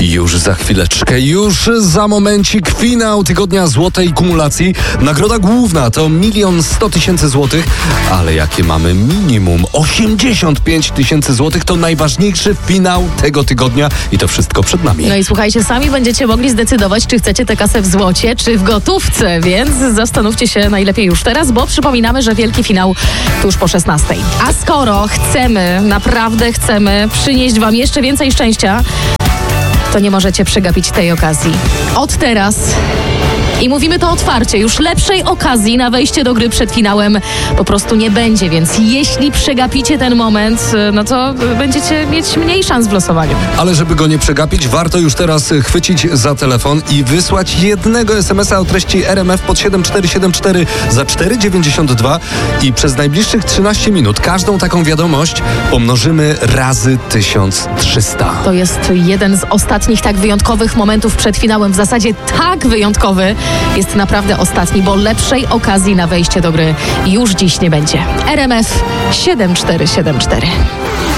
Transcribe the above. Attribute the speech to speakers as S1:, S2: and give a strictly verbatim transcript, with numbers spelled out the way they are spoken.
S1: Już za chwileczkę, już za momencik finał tygodnia złotej kumulacji. Nagroda główna to milion sto tysięcy złotych, ale jakie mamy minimum? osiemdziesiąt pięć tysięcy złotych to najważniejszy finał tego tygodnia i to wszystko przed nami.
S2: No i słuchajcie, sami będziecie mogli zdecydować, czy chcecie tę kasę w złocie, czy w gotówce, więc zastanówcie się najlepiej już teraz, bo przypominamy, że wielki finał tuż po szesnastej. A skoro chcemy, naprawdę chcemy przynieść wam jeszcze więcej szczęścia, to nie możecie przegapić tej okazji. Od teraz, i mówimy to otwarcie, już lepszej okazji na wejście do gry przed finałem po prostu nie będzie, więc jeśli przegapicie ten moment, no to będziecie mieć mniej szans w losowaniu.
S1: Ale żeby go nie przegapić, warto już teraz chwycić za telefon i wysłać jednego es em es a o treści R M F pod siedem cztery siedem cztery za cztery dziewięćdziesiąt dwa i przez najbliższych trzynaście minut każdą taką wiadomość pomnożymy razy tysiąc trzysta.
S2: To jest jeden z ostatnich tak wyjątkowych momentów przed finałem, w zasadzie tak wyjątkowy, jest naprawdę ostatni, bo lepszej okazji na wejście do gry już dziś nie będzie. R M F siedem cztery siedem cztery.